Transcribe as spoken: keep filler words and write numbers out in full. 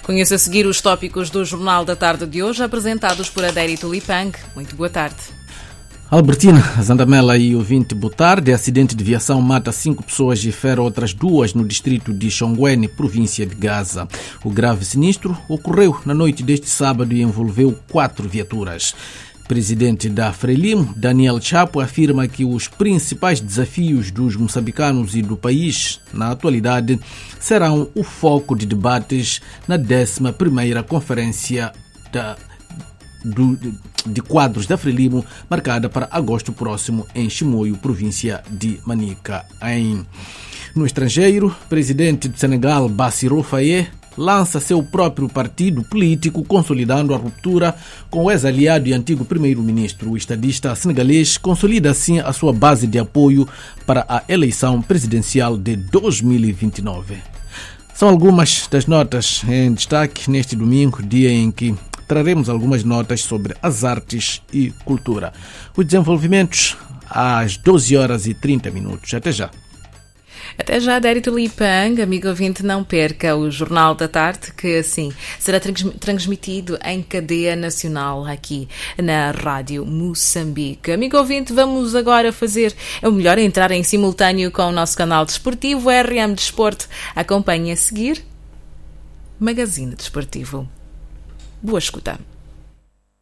Conheça a seguir os tópicos do Jornal da Tarde de hoje, apresentados por Adérito Lipang. Muito boa tarde. Albertina, Zandamela e ouvinte, boa tarde. Acidente de viação mata cinco pessoas e fere outras duas no distrito de Xongweni, província de Gaza. O grave sinistro ocorreu na noite deste sábado e envolveu quatro viaturas. Presidente da Frelimo, Daniel Chapo, afirma que os principais desafios dos moçambicanos e do país, na atualidade, serão o foco de debates na décima primeira Conferência da, do, de Quadros da Frelimo, marcada para agosto próximo em Chimoio, província de Manica. Em, no estrangeiro, presidente de Senegal, Bassirou Faye, lança seu próprio partido político, consolidando a ruptura com o ex-aliado e antigo primeiro-ministro. O estadista senegalês consolida assim a sua base de apoio para a eleição presidencial de dois mil e vinte e nove. São algumas das notas em destaque neste domingo, dia em que traremos algumas notas sobre as artes e cultura. Os desenvolvimentos às doze horas e trinta minutos. Até já. Até já, Adérito Lipang, amigo ouvinte, não perca o Jornal da Tarde, que assim será transmitido em cadeia nacional aqui na Rádio Moçambique. Amigo ouvinte, vamos agora fazer, é o melhor, entrar em simultâneo com o nosso canal desportivo, R M Desporto. Acompanhe a seguir, Magazine Desportivo. Boa escuta.